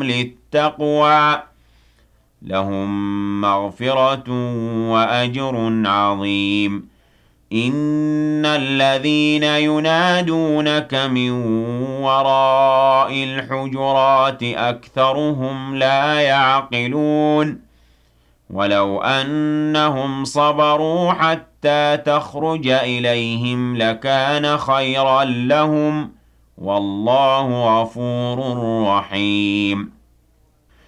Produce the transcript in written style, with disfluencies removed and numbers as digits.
للتقوى لهم مغفرة وأجر عظيم إن الذين ينادونك من وراء الحجرات أكثرهم لا يعقلون ولو أنهم صبروا حتى تخرج إليهم لكان خيرا لهم والله غفور رحيم